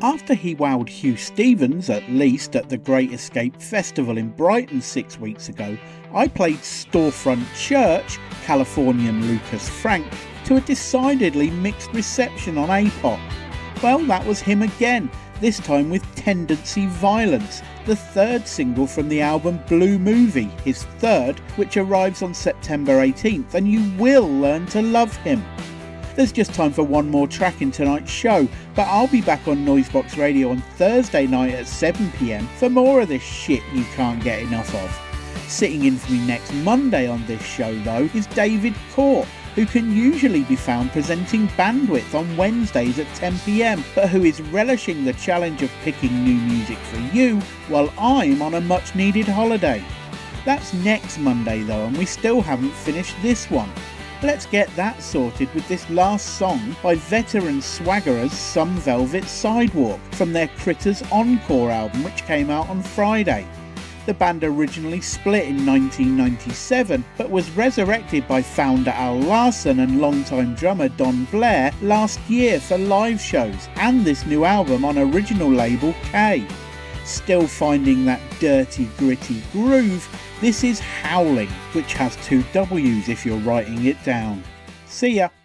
After he wowed Hugh Stevens, at least at the Great Escape Festival in Brighton 6 weeks ago, I played Storefront Church, Californian Lucas Frank, to a decidedly mixed reception on APOC. Well, that was him again, this time with Tendency Violence, the third single from the album Blue Movie, his third, which arrives on September 18th, and you will learn to love him. There's just time for one more track in tonight's show, but I'll be back on Noisebox Radio on Thursday night at 7 p.m. for more of this shit you can't get enough of. Sitting in for me next Monday on this show, though, is David Court, who can usually be found presenting Bandwidth on Wednesdays at 10 p.m, but who is relishing the challenge of picking new music for you while I'm on a much needed holiday. That's next Monday though, and we still haven't finished this one. Let's get that sorted with this last song by veteran swaggerers Some Velvet Sidewalk from their Critters Encore album, which came out on Friday. The band originally split in 1997, but was resurrected by founder Al Larson and longtime drummer Don Blair last year for live shows and this new album on original label K. Still finding that dirty, gritty groove, this is Howling, which has 2 W's if you're writing it down. See ya!